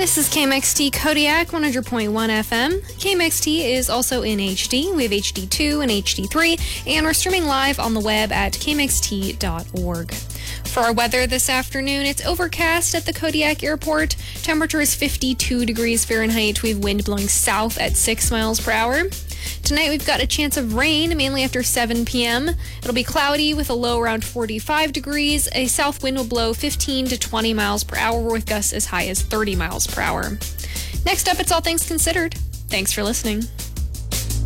This is KMXT Kodiak 100.1 FM. KMXT is also in HD. We have HD2 and HD3, and we're streaming live on the web at kmxt.org. For our weather this afternoon, it's overcast at the Kodiak Airport. Temperature is 52 degrees Fahrenheit. We have wind blowing south at 6 miles per hour. Tonight we've got a chance of rain, mainly after 7 p.m. It'll be cloudy with a low around 45 degrees. A south wind will blow 15 to 20 miles per hour with gusts as high as 30 miles per hour. Next up, it's All Things Considered. Thanks for listening.